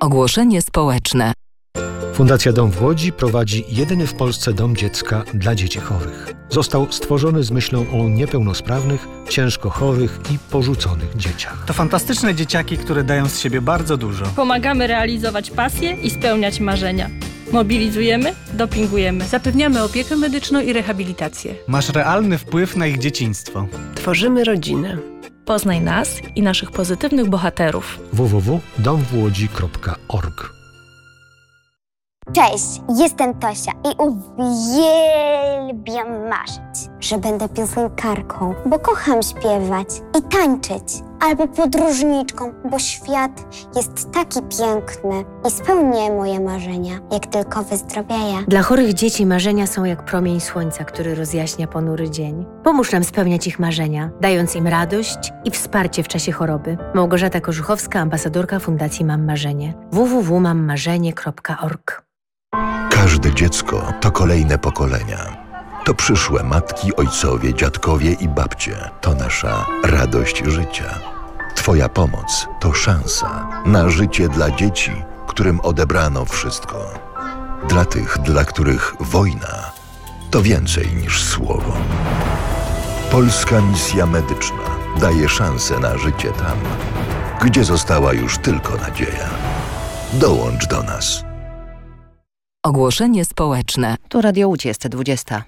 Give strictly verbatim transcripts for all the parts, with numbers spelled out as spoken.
Ogłoszenie społeczne. Fundacja Dom w Łodzi prowadzi jedyny w Polsce dom dziecka dla dzieci chorych. Został stworzony z myślą o niepełnosprawnych, ciężko chorych i porzuconych dzieciach. To fantastyczne dzieciaki, które dają z siebie bardzo dużo. Pomagamy realizować pasje i spełniać marzenia. Mobilizujemy, dopingujemy. Zapewniamy opiekę medyczną i rehabilitację. Masz realny wpływ na ich dzieciństwo. Tworzymy rodzinę. Poznaj nas i naszych pozytywnych bohaterów. w w w kropka dom w łodzi kropka org. Cześć, jestem Tosia i uwielbiam marzyć, że będę piosenkarką, bo kocham śpiewać i tańczyć, albo podróżniczką, bo świat jest taki piękny i spełnię moje marzenia, jak tylko wyzdrowieję. Dla chorych dzieci marzenia są jak promień słońca, który rozjaśnia ponury dzień. Pomóż nam spełniać ich marzenia, dając im radość i wsparcie w czasie choroby. Małgorzata Korzuchowska, ambasadorka Fundacji Mam Marzenie. w w w kropka mam marzenie kropka org. Każde dziecko to kolejne pokolenia. To przyszłe matki, ojcowie, dziadkowie i babcie. To nasza radość życia. Twoja pomoc to szansa na życie dla dzieci, którym odebrano wszystko. Dla tych, dla których wojna to więcej niż słowo. Polska Misja Medyczna daje szansę na życie tam, gdzie została już tylko nadzieja. Dołącz do nas. Ogłoszenie społeczne. Tu Radio Łódź, jest dwudziesta.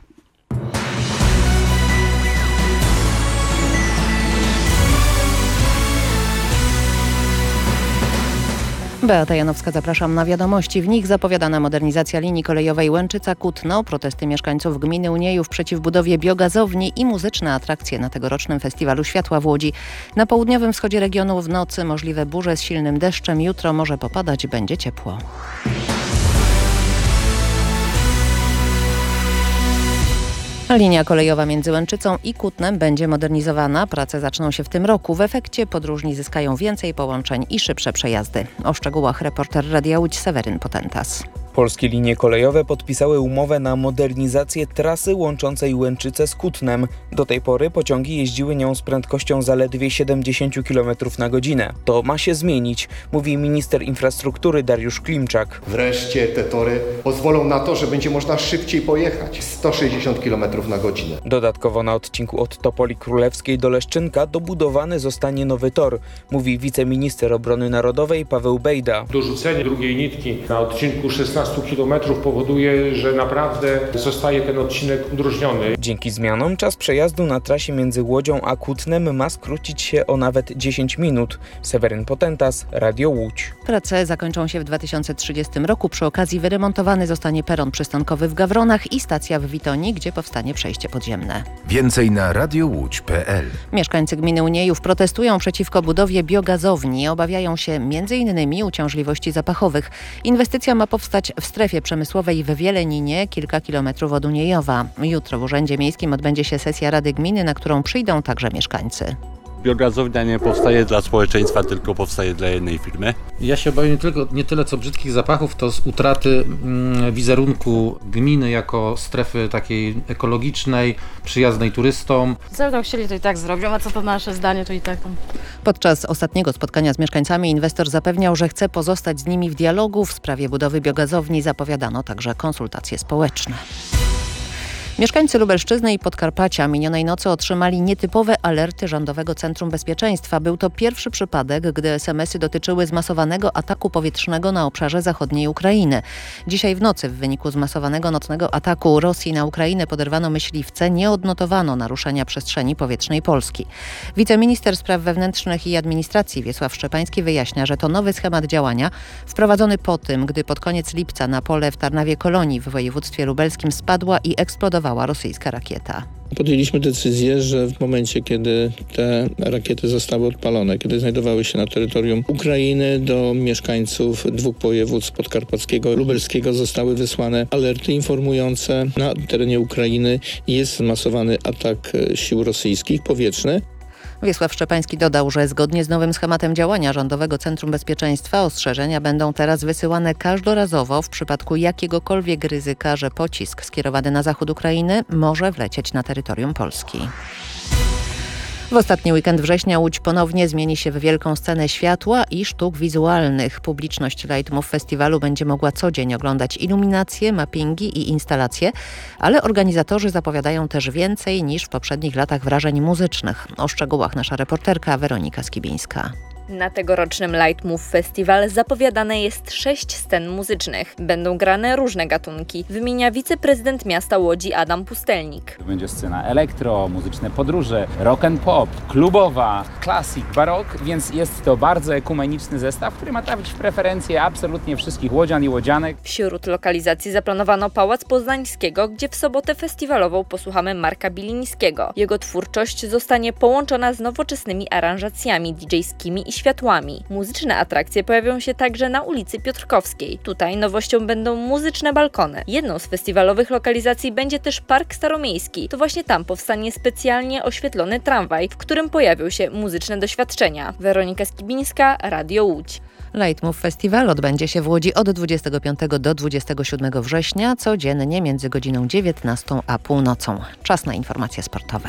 Beata Janowska, zapraszam na wiadomości. W nich zapowiadana modernizacja linii kolejowej Łęczyca-Kutno, protesty mieszkańców gminy Uniejów przeciw budowie biogazowni i muzyczne atrakcje na tegorocznym Festiwalu Światła w Łodzi. Na południowym wschodzie regionu w nocy możliwe burze z silnym deszczem. Jutro może popadać, będzie ciepło. Linia kolejowa między Łęczycą i Kutnem będzie modernizowana. Prace zaczną się w tym roku. W efekcie podróżni zyskają więcej połączeń i szybsze przejazdy. O szczegółach reporter Radia Łódź Seweryn Potentas. Polskie linie kolejowe podpisały umowę na modernizację trasy łączącej Łęczycę z Kutnem. Do tej pory pociągi jeździły nią z prędkością zaledwie siedemdziesiąt kilometrów na godzinę. To ma się zmienić, mówi minister infrastruktury Dariusz Klimczak. Wreszcie te tory pozwolą na to, że będzie można szybciej pojechać, sto sześćdziesiąt kilometrów na godzinę. Dodatkowo na odcinku od Topoli Królewskiej do Leszczynka dobudowany zostanie nowy tor, mówi wiceminister obrony narodowej Paweł Bejda. Dorzucenie drugiej nitki na odcinku szesnaście kilometrów powoduje, że naprawdę zostaje ten odcinek udrożniony. Dzięki zmianom czas przejazdu na trasie między Łodzią a Kutnem ma skrócić się o nawet dziesięć minut. Seweryn Potentas, Radio Łódź. Prace zakończą się w dwa tysiące trzydziestym roku. Przy okazji wyremontowany zostanie peron przystankowy w Gawronach i stacja w Witoni, gdzie powstanie przejście podziemne. Więcej na radiowódź kropka p l. Mieszkańcy gminy Uniejów protestują przeciwko budowie biogazowni. Obawiają się między innymi uciążliwości zapachowych. Inwestycja ma powstać w strefie przemysłowej w Wieleninie, kilka kilometrów od Uniejowa. Jutro w Urzędzie Miejskim odbędzie się sesja Rady Gminy, na którą przyjdą także mieszkańcy. Biogazownia nie powstaje dla społeczeństwa, tylko powstaje dla jednej firmy. Ja się obawiam nie, tylko, nie tyle co brzydkich zapachów, to z utraty mm, wizerunku gminy jako strefy takiej ekologicznej, przyjaznej turystom. Co będą chcieli, to i tak zrobią, a co to nasze zdanie, to i tak. Podczas ostatniego spotkania z mieszkańcami inwestor zapewniał, że chce pozostać z nimi w dialogu. W sprawie budowy biogazowni zapowiadano także konsultacje społeczne. Mieszkańcy Lubelszczyzny i Podkarpacia minionej nocy otrzymali nietypowe alerty Rządowego Centrum Bezpieczeństwa. Był to pierwszy przypadek, gdy es em esy dotyczyły zmasowanego ataku powietrznego na obszarze zachodniej Ukrainy. Dzisiaj w nocy w wyniku zmasowanego nocnego ataku Rosji na Ukrainę poderwano myśliwce, nie odnotowano naruszenia przestrzeni powietrznej Polski. Wiceminister Spraw Wewnętrznych i Administracji Wiesław Szczepański wyjaśnia, że to nowy schemat działania wprowadzony po tym, gdy pod koniec lipca na pole w Tarnawie-Kolonii w województwie lubelskim spadła i eksplodowała rosyjska rakieta. Podjęliśmy decyzję, że w momencie, kiedy te rakiety zostały odpalone, kiedy znajdowały się na terytorium Ukrainy, do mieszkańców dwóch województw podkarpackiego i lubelskiego zostały wysłane alerty informujące, na terenie Ukrainy jest zmasowany atak sił rosyjskich powietrzny. Wiesław Szczepański dodał, że zgodnie z nowym schematem działania Rządowego Centrum Bezpieczeństwa ostrzeżenia będą teraz wysyłane każdorazowo w przypadku jakiegokolwiek ryzyka, że pocisk skierowany na zachód Ukrainy może wlecieć na terytorium Polski. W ostatni weekend września Łódź ponownie zmieni się w wielką scenę światła i sztuk wizualnych. Publiczność Lightmove Festiwalu będzie mogła co dzień oglądać iluminacje, mappingi i instalacje, ale organizatorzy zapowiadają też więcej niż w poprzednich latach wrażeń muzycznych. O szczegółach nasza reporterka Weronika Skibińska. Na tegorocznym Lightmove Festival zapowiadane jest sześć scen muzycznych. Będą grane różne gatunki, wymienia wiceprezydent miasta Łodzi Adam Pustelnik. Będzie scena elektro, muzyczne podróże, rock and pop, klubowa, klasik, barok, więc jest to bardzo ekumeniczny zestaw, który ma trafić w preferencje absolutnie wszystkich łodzian i łodzianek. Wśród lokalizacji zaplanowano Pałac Poznańskiego, gdzie w sobotę festiwalową posłuchamy Marka Bilińskiego. Jego twórczość zostanie połączona z nowoczesnymi aranżacjami didżejskimi i światłami. Muzyczne atrakcje pojawią się także na ulicy Piotrkowskiej. Tutaj nowością będą muzyczne balkony. Jedną z festiwalowych lokalizacji będzie też Park Staromiejski. To właśnie tam powstanie specjalnie oświetlony tramwaj, w którym pojawią się muzyczne doświadczenia. Weronika Skibińska, Radio Łódź. Lightmove Festival odbędzie się w Łodzi od dwudziestego piątego do dwudziestego siódmego września, codziennie między godziną dziewiętnastą a północą. Czas na informacje sportowe.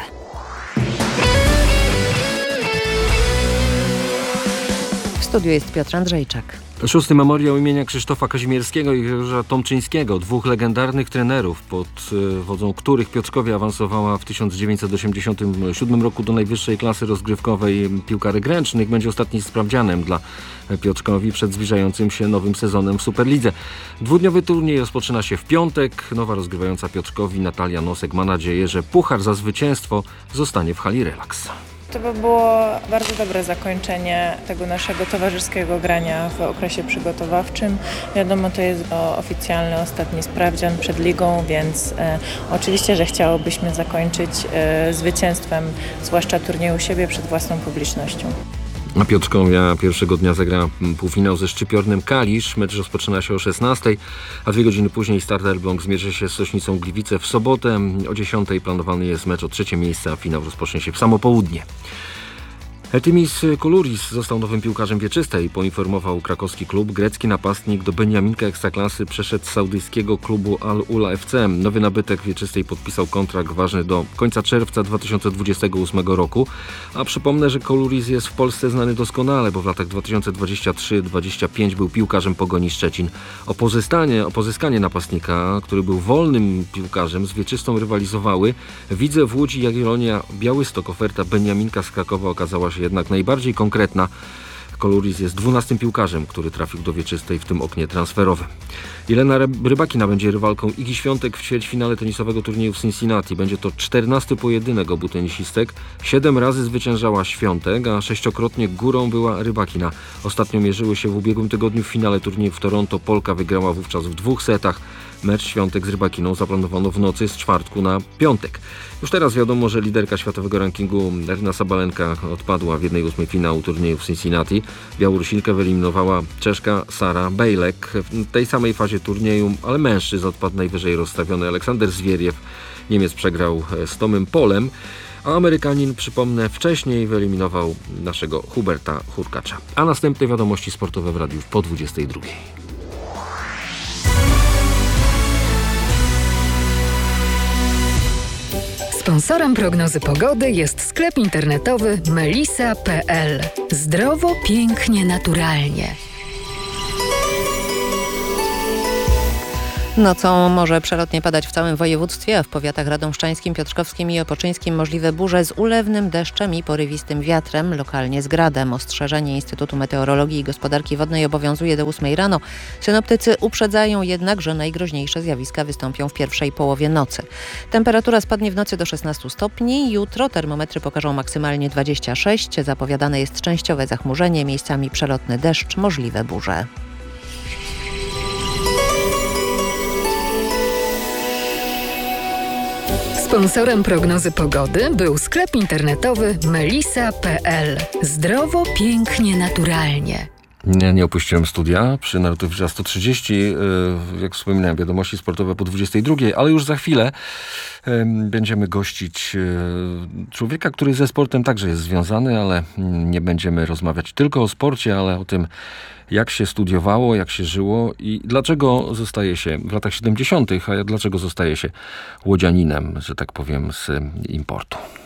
W studiu jest Piotr Andrzejczak. Szósty memoriał imienia Krzysztofa Kazimierskiego i Grzegorza Tomczyńskiego, dwóch legendarnych trenerów, pod wodzą których Piotrkowie awansowała w tysiąc dziewięćset osiemdziesiątym siódmym roku do najwyższej klasy rozgrywkowej piłkarek ręcznych, będzie ostatnim sprawdzianem dla Piotrkowi przed zbliżającym się nowym sezonem w Superlidze. Dwudniowy turniej rozpoczyna się w piątek. Nowa rozgrywająca Piotrkowi Natalia Nosek ma nadzieję, że puchar za zwycięstwo zostanie w hali Relaks. To by było bardzo dobre zakończenie tego naszego towarzyskiego grania w okresie przygotowawczym. Wiadomo, to jest oficjalny ostatni sprawdzian przed ligą, więc e, oczywiście, że chciałobyśmy zakończyć e, zwycięstwem, zwłaszcza turnieju u siebie przed własną publicznością. A Piotrkowia pierwszego dnia zagra półfinał ze Szczypiornem Kalisz. Mecz rozpoczyna się o szesnastej, a dwie godziny później Start Elbląg zmierzy się z Sośnicą Gliwice w sobotę. O dziesiątej planowany jest mecz o trzecie miejsce, a finał rozpocznie się w samo południe. Eltimis Koulouris został nowym piłkarzem wieczystej, poinformował krakowski klub. Grecki napastnik do Beniaminka Ekstraklasy przeszedł z saudyjskiego klubu Al-Ula F C. Nowy nabytek wieczystej podpisał kontrakt ważny do końca czerwca dwa tysiące dwudziestego ósmego roku. A przypomnę, że Koulouris jest w Polsce znany doskonale, bo w latach dwa tysiące dwudziestym trzecim do dwudziestego piątego był piłkarzem Pogoni Szczecin. O pozyskanie, o pozyskanie napastnika, który był wolnym piłkarzem, z wieczystą rywalizowały Widzew w Łódź i Jagiellonia Białystok. Oferta Beniaminka z Krakowa okazała się jednak najbardziej konkretna. Koulouris jest dwunastym piłkarzem, który trafił do wieczystej w tym oknie transferowym. Jelena Rybakina będzie rywalką Igi Świątek w ćwierćfinale tenisowego turnieju w Cincinnati. Będzie to czternasty pojedynek obu tenisistek. Siedem razy zwyciężała Świątek, a sześciokrotnie górą była Rybakina. Ostatnio mierzyły się w ubiegłym tygodniu w finale turnieju w Toronto. Polka wygrała wówczas w dwóch setach. Mecz Świątek z Rybakiną zaplanowano w nocy z czwartku na piątek. Już teraz wiadomo, że liderka światowego rankingu Aryna Sabalenka odpadła w jednej ósmej finału turnieju w Cincinnati. Białorusinkę wyeliminowała Czeszka Sara Bejlek. W tej samej fazie turnieju, ale mężczyzn odpadł najwyżej rozstawiony Aleksander Zwieriew. Niemiec przegrał z Tomem Polem, a Amerykanin, przypomnę, wcześniej wyeliminował naszego Huberta Hurkacza. A następne wiadomości sportowe w radiu po dwudziestej drugiej. Sponsorem prognozy pogody jest sklep internetowy melisa kropka p l. Zdrowo, pięknie, naturalnie. Nocą może przelotnie padać w całym województwie, a w powiatach radomszczańskim, piotrkowskim i opoczyńskim możliwe burze z ulewnym deszczem i porywistym wiatrem, lokalnie z gradem. Ostrzeżenie Instytutu Meteorologii i Gospodarki Wodnej obowiązuje do ósmej rano. Synoptycy uprzedzają jednak, że najgroźniejsze zjawiska wystąpią w pierwszej połowie nocy. Temperatura spadnie w nocy do szesnastu stopni. Jutro termometry pokażą maksymalnie dwadzieścia sześć. Zapowiadane jest częściowe zachmurzenie, miejscami przelotny deszcz, możliwe burze. Sponsorem prognozy pogody był sklep internetowy melisa kropka p l. Zdrowo, pięknie, naturalnie. Nie, nie opuściłem studia przy Narutowicza sto trzydzieści. Jak wspominałem, wiadomości sportowe po dwudziestej drugiej, ale już za chwilę będziemy gościć człowieka, który ze sportem także jest związany, ale nie będziemy rozmawiać tylko o sporcie, ale o tym, jak się studiowało, jak się żyło i dlaczego zostaje się w latach siedemdziesiątych, a dlaczego zostaje się łodzianinem, że tak powiem, z importu.